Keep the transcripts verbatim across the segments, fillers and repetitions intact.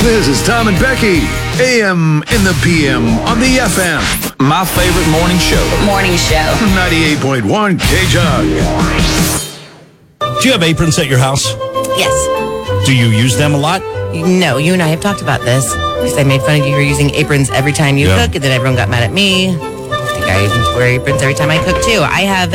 This is Tom and Becky, A M in the P M on the F M. My favorite morning show. Morning show. ninety-eight point one K-Jug. Do you have aprons at your house? Yes. Do you use them a lot? No, you and I have talked about this because I made fun of you for using aprons every time you Yeah. cook, and then everyone got mad at me. I think I wear aprons every time I cook too. I have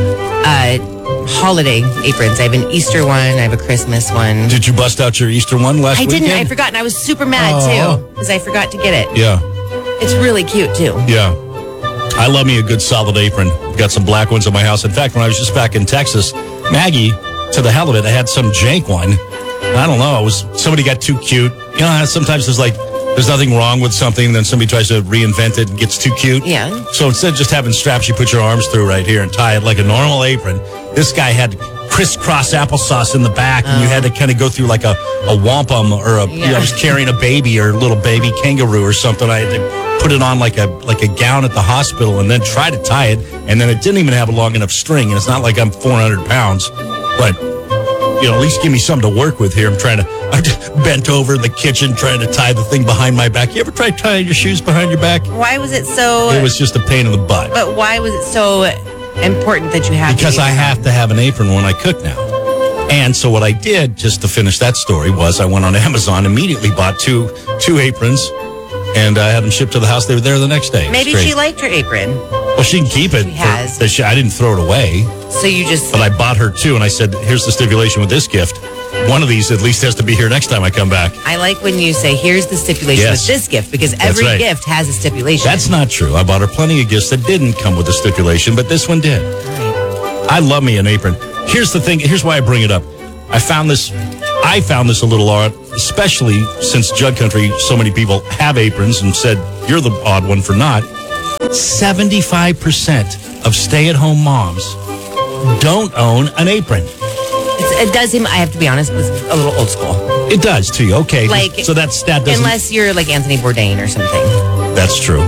uh, holiday aprons. I have an Easter one. I have a Christmas one. Did you bust out your Easter one last I weekend? didn't. I forgot, and I was super mad Oh. too because I forgot to get it. Yeah, It's really cute too. yeah. I love me a good solid apron. I've got some black ones in my house. In fact, when I was just back in Texas, Maggie, to the hell of it, I had some jank one. I don't know. It was somebody got too cute. You know, sometimes there's like there's nothing wrong with something, then somebody tries to reinvent it and gets too cute. Yeah. So instead of just having straps, you put your arms through right here and tie it like a normal apron. This guy had crisscross applesauce in the back, and you had to kind of go through like a, a wampum or a, you know, I was carrying a baby or a little baby kangaroo or something. I had to put it on like a like a gown at the hospital and then try to tie it, and then it didn't even have a long enough string. And it's not like I'm four hundred pounds, but you know, at least give me something to work with here. I'm trying to, I'm just bent over in the kitchen trying to tie the thing behind my back. You ever try tying your shoes behind your back? Why was it so? It was just a pain in the butt. But why was it so important that you have? Because to I have to have an apron when I cook now. And so what I did, just to finish that story, was I went on Amazon, immediately bought two two aprons, and I had them shipped to the house. They were there the next day. Maybe she liked her apron, Well, she can keep it. She has. For, she, I didn't throw it away, so you just. but I bought her two, and I said, here's the stipulation with this gift. One of these at least has to be here next time I come back. I like when you say, here's the stipulation Yes. with this gift, because That's every right. gift has a stipulation. That's not true. I bought her plenty of gifts that didn't come with a stipulation, but this one did. I love me an apron. Here's the thing. Here's why I bring it up. I found this. I found this a little odd, especially since Jug Country, so many people have aprons and said, you're the odd one for not. seventy-five percent of stay-at-home moms don't own an apron. It's, it does seem, I have to be honest, it's a little old school. It does to you. Okay. Like, so that's, that doesn't. Unless you're like Anthony Bourdain or something. That's true.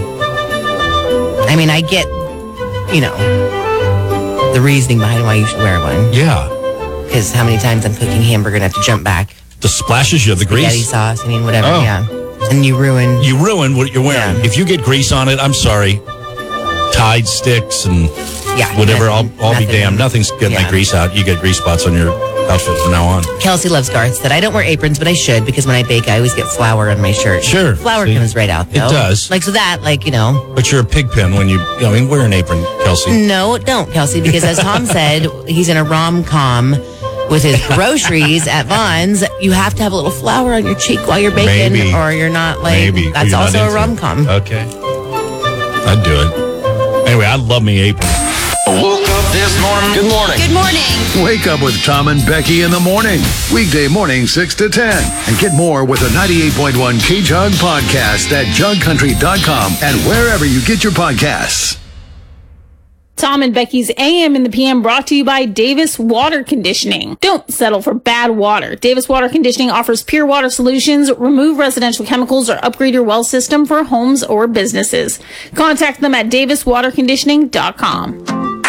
I mean, I get, you know, the reasoning behind why you should wear one. Yeah. Because how many times I'm cooking hamburger and I have to jump back. The splashes you, the Spaghetti grease. sauce, I mean, whatever, Oh. yeah. And you ruin. You ruin what you're wearing. Yeah. If you get grease on it, I'm sorry. Tide sticks and Yeah, whatever, nothing- I'll, I'll be nothing. damned. Nothing's getting Yeah. that grease out. You get grease spots on your outfit from now on. Kelsey loves Garth said, I don't wear aprons, but I should, because when I bake, I always get flour on my shirt. Sure. Flour See? comes right out, It though. does. Like, so that, like, you know. But you're a pig pen when you, you know, I mean, wear an apron, Kelsey. No, don't, Kelsey, because as Tom said, he's in a rom-com with his groceries at Vaughn's. You have to have a little flour on your cheek while you're baking, Maybe. or you're not, like, Maybe. that's You're not also a into it. rom-com. Okay. I'd do it. Anyway, I love me apron. Woke up this morning. Good morning. Good morning. Wake up with Tom and Becky in the morning. Weekday morning, six to ten. And get more with the ninety-eight point one K-Jug podcast at jug country dot com and wherever you get your podcasts. Tom and Becky's A M in the P M brought to you by Davis Water Conditioning. Don't settle for bad water. Davis Water Conditioning offers pure water solutions, remove residential chemicals, or upgrade your well system for homes or businesses. Contact them at davis water conditioning dot com.